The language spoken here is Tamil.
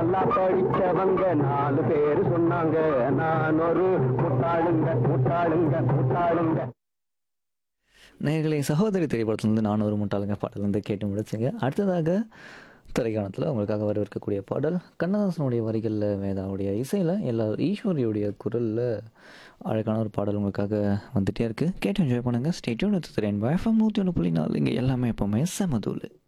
நல்லா படிச்சவங்க 4 பேரு சொன்னாங்க, நான் ஒரு முட்டாளுங்க முட்டாளுங்க முட்டாளுங்க. நேயர்களே சகோதரி திரைப்படத்துலேருந்து நான் ஒரு முட்டாளுங்க பாடல் வந்து கேட்டு முடிச்சுங்க. அடுத்ததாக திரைக்காணத்தில் உங்களுக்காக வரவிருக்கக்கூடிய பாடல் கண்ணதாசனுடைய வரிகளில் வேதாவுடைய இசையில் ஈஸ்வரியுடைய குரலில் அழகான ஒரு பாடல் உங்களுக்காக வந்துகிட்டே இருக்குது. கேட்டு என்ஜாய் பண்ணுங்கள். ஸ்டேட்யூன் எடுத்து திரையன் எஃப்எம் 101.4 இங்கே எல்லாமே எப்போவுமே செமதூள்.